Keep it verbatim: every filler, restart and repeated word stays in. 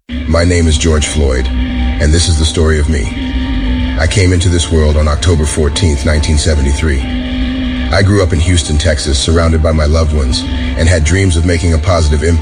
My name is George Floyd, and this is the story of me. I came into this world on October fourteenth, nineteen seventy-three. I grew up in Houston, Texas, surrounded by my loved ones, and had dreams of making a positive impact